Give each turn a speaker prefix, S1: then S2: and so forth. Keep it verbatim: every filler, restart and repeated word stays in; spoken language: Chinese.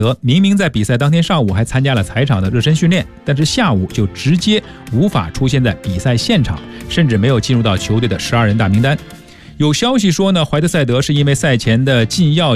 S1: 德明明在比赛当天上午还参加了踩场的热身训练，但是下午就直接无法出现在比赛现场，甚至没有进入到球队的十二人大名单。有消息说呢，怀特塞德是因为赛前的禁药